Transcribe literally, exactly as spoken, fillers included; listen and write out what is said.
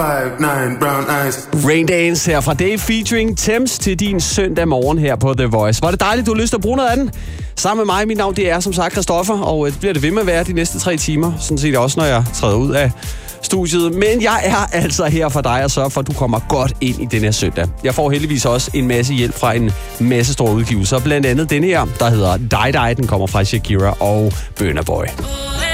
Rain Dance her fra Dave featuring Thames til din søndag morgen her på The Voice. Var det dejligt, du har lyst til at bruge noget af den? Sammen med mig, mit navn det er som sagt Christoffer, og det bliver det ved med at være de næste tre timer. Sådan set også, når jeg træder ud af studiet. Men jeg er altså her for dig og sørge for, at du kommer godt ind i den her søndag. Jeg får heldigvis også en masse hjælp fra en masse store udgivelser. Blandt andet denne her, der hedder Die Die. Den kommer fra Shakira og Burna Boy.